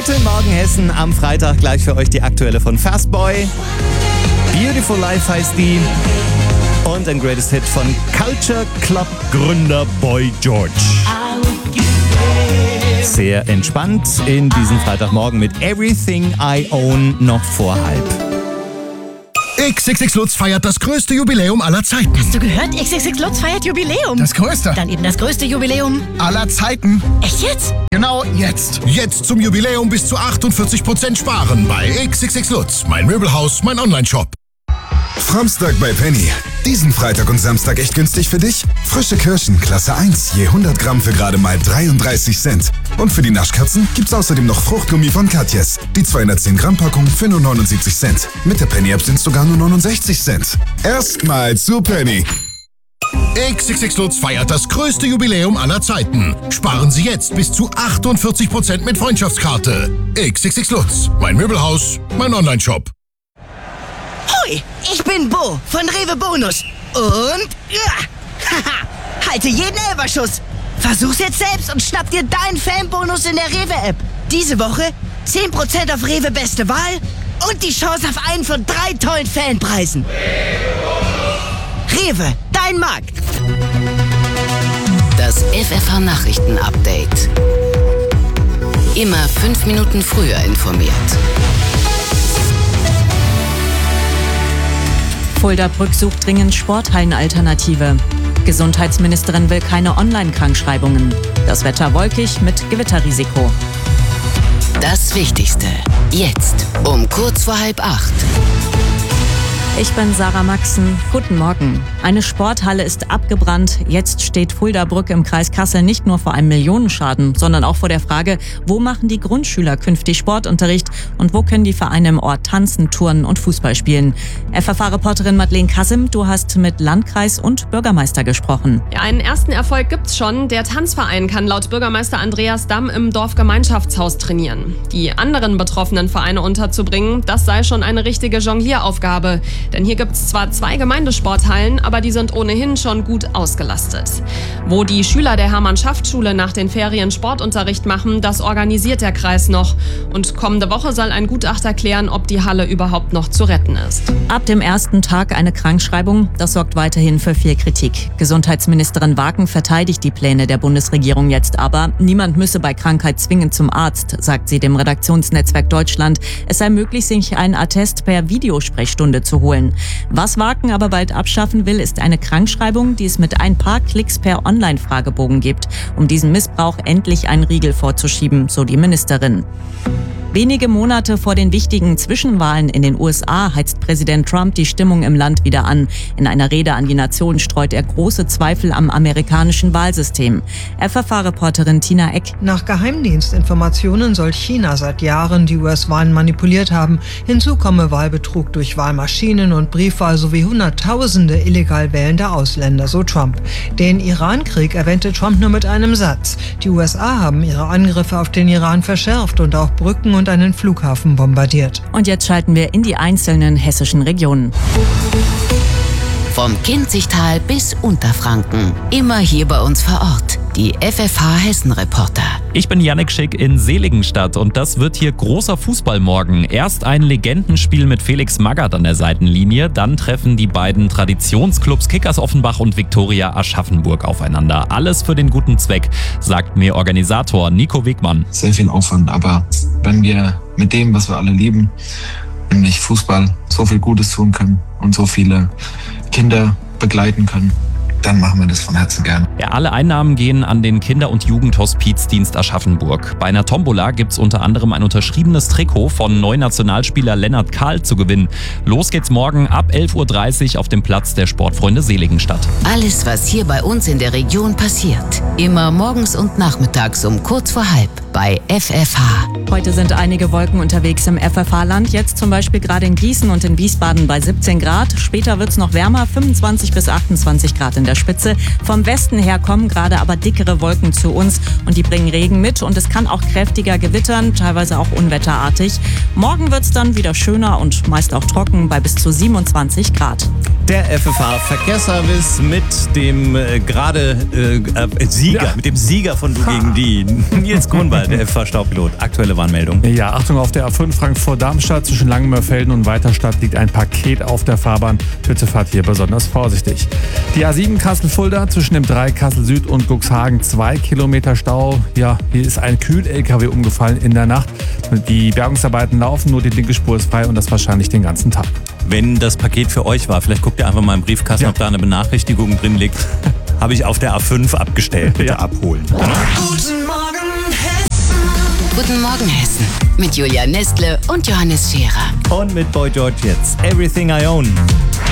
Guten Morgen Hessen, am Freitag gleich für euch die aktuelle von Fastboy. Beautiful Life heißt die. Und ein Greatest Hit von Culture Club Gründer Boy George. Sehr entspannt in diesem Freitagmorgen mit Everything I Own noch vor halb. XXX Lutz feiert das größte Jubiläum aller Zeiten. Hast du gehört? XXX Lutz feiert Jubiläum. Das größte. Dann eben das größte Jubiläum Aller Zeiten. Echt jetzt? Genau jetzt. Jetzt zum Jubiläum bis zu 48% sparen bei XXX Lutz. Mein Möbelhaus, mein Onlineshop. Framstag bei Penny. Diesen Freitag und Samstag echt günstig für dich? Frische Kirschen, Klasse 1, je 100 Gramm für gerade mal 33 Cent. Und für die Naschkatzen gibt's außerdem noch Fruchtgummi von Katjes. Die 210 Gramm Packung für nur 79 Cent. Mit der Penny-App sind's sogar nur 69 Cent. Erstmal zu Penny. XXX Lutz feiert das größte Jubiläum aller Zeiten. Sparen Sie jetzt bis zu 48% mit Freundschaftskarte. XXX Lutz. Mein Möbelhaus, mein Onlineshop. Hui, ich bin Bo von Rewe Bonus. Und halte jeden Elferschuss. Versuch's jetzt selbst und schnapp dir deinen Fanbonus in der Rewe-App. Diese Woche 10% auf Rewe Beste Wahl und die Chance auf einen von 3 tollen Fanpreisen. Rewe, dein Markt. Das FFH Nachrichten-Update. Immer 5 Minuten früher informiert. Fulda-Brück sucht dringend Sporthallenalternative. Gesundheitsministerin will keine Online-Krankschreibungen. Das Wetter wolkig mit Gewitterrisiko. Das Wichtigste. Jetzt um kurz vor 7:30. Ich bin Sarah Maxen. Guten Morgen. Eine Sporthalle ist abgebrannt. Jetzt steht Fulda-Brück im Kreis Kassel nicht nur vor einem Millionenschaden, sondern auch vor der Frage, wo machen die Grundschüler künftig Sportunterricht und wo können die Vereine im Ort tanzen, turnen und Fußball spielen. FFH-Reporterin Madeleine Kassim, du hast mit Landkreis und Bürgermeister gesprochen. Ja, einen ersten Erfolg gibt's schon. Der Tanzverein kann laut Bürgermeister Andreas Damm im Dorfgemeinschaftshaus trainieren. Die anderen betroffenen Vereine unterzubringen, das sei schon eine richtige Jonglieraufgabe. Denn hier gibt's zwar 2 Gemeindesporthallen, aber die sind ohnehin schon gut ausgelastet. Wo die Schüler der Hermann-Schaft-Schule nach den Ferien Sportunterricht machen, das organisiert der Kreis noch. Und kommende Woche soll ein Gutachter klären, ob die Halle überhaupt noch zu retten ist. Ab dem ersten Tag eine Krankschreibung, das sorgt weiterhin für viel Kritik. Gesundheitsministerin Waken verteidigt die Pläne der Bundesregierung jetzt aber. Niemand müsse bei Krankheit zwingend zum Arzt, sagt sie dem Redaktionsnetzwerk Deutschland. Es sei möglich, sich einen Attest per Videosprechstunde zu holen. Was Waken aber bald abschaffen will, ist eine Krankschreibung, die es mit ein paar Klicks per Online-Fragebogen gibt, um diesen Missbrauch endlich einen Riegel vorzuschieben, so die Ministerin. Wenige Monate vor den wichtigen Zwischenwahlen in den USA heizt Präsident Trump die Stimmung im Land wieder an. In einer Rede an die Nation streut er große Zweifel am amerikanischen Wahlsystem. FFH-Reporterin Tina Eck. Nach Geheimdienstinformationen soll China seit Jahren die US-Wahlen manipuliert haben. Hinzu komme Wahlbetrug durch Wahlmaschinen und Briefwahl sowie Hunderttausende illegal wählende Ausländer, so Trump. Den Iran-Krieg erwähnte Trump nur mit einem Satz. Die USA haben ihre Angriffe auf den Iran verschärft und auch Brücken und einen Flughafen bombardiert. Und jetzt schalten wir in die einzelnen hessischen Regionen. Vom Kinzigtal bis Unterfranken. Immer hier bei uns vor Ort. Die FFH Hessen-Reporter. Ich bin Jannik Schick in Seligenstadt und das wird hier großer Fußball morgen. Erst ein Legendenspiel mit Felix Magath an der Seitenlinie, dann treffen die beiden Traditionsclubs Kickers Offenbach und Viktoria Aschaffenburg aufeinander. Alles für den guten Zweck, sagt mir Organisator Nico Wegmann. Sehr viel Aufwand, aber wenn wir mit dem, was wir alle lieben, nämlich Fußball, so viel Gutes tun können und so viele Kinder begleiten können, dann machen wir das von Herzen gern. Ja, alle Einnahmen gehen an den Kinder- und Jugendhospizdienst Aschaffenburg. Bei einer Tombola gibt's unter anderem ein unterschriebenes Trikot von Neunationalspieler Lennart Kahl zu gewinnen. Los geht's morgen ab 11:30 Uhr auf dem Platz der Sportfreunde Seligenstadt. Alles, was hier bei uns in der Region passiert. Immer morgens und nachmittags um kurz vor 7:30 bei FFH. Heute sind einige Wolken unterwegs im FFH-Land. Jetzt zum Beispiel gerade in Gießen und in Wiesbaden bei 17 Grad. Später wird's noch wärmer, 25 bis 28 Grad in der Spitze. Vom Westen her kommen gerade aber dickere Wolken zu uns und die bringen Regen mit und es kann auch kräftiger gewittern, teilweise auch unwetterartig. Morgen wird's dann wieder schöner und meist auch trocken bei bis zu 27 Grad. Der FFH-Verkehrsservice mit dem Sieger, mit dem Sieger von Du gegen die, Nils Grunwald, der FFH-Staupilot. Aktuelle Warnmeldung. Ja, Achtung auf der A5 Frankfurt-Darmstadt zwischen Langenmörfelden und Weiterstadt liegt ein Paket auf der Fahrbahn. Bitte fahrt hier besonders vorsichtig. Die A7 Kassel-Fulda zwischen dem 3 Kassel-Süd und Cuxhagen 2 Kilometer Stau. Ja, hier ist ein Kühl-LKW umgefallen in der Nacht. Die Bergungsarbeiten laufen, nur die linke Spur ist frei und das wahrscheinlich den ganzen Tag. Wenn das Paket für euch war, vielleicht guckt ihr einfach mal im Briefkasten, ob da eine Benachrichtigung drin liegt. Habe ich auf der A5 abgestellt. Bitte abholen. Guten Morgen Hessen. Guten Morgen Hessen. Mit Julia Nestle und Johannes Scherer. Und mit Boy George jetzt. Everything I Own.